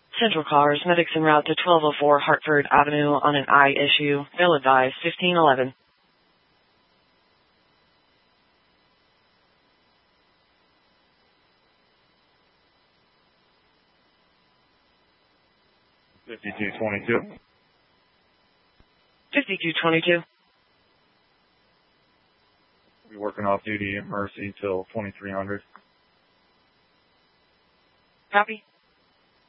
Central Cars, medics en route to 1204 Hartford Avenue on an I issue. Bill advised 1511. $5222. 5222. We're working off duty at Mercy till 2300. Copy.